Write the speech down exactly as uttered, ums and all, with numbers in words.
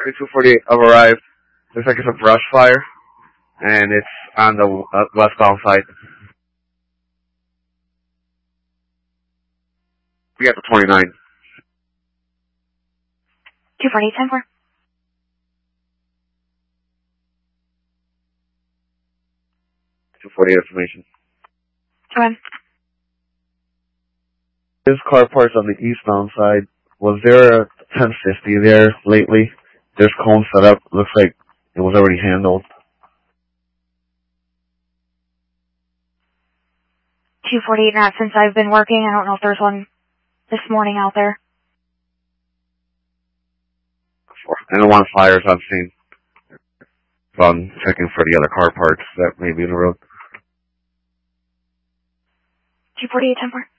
two forty-eight, I've arrived. Looks like it's a brush fire, and it's on the uh, westbound side. We got the twenty-nine. two forty-eight, ten four. two forty-eight information. Okay. This car parked on the eastbound side. Was there a ten fifty there lately? There's cones set up. Looks like it was already handled. two forty-eight, not since I've been working. I don't know if there's one this morning out there. And the one fires I've seen. So I'm checking for the other car parts that may be in the road. two forty-eight, ten four.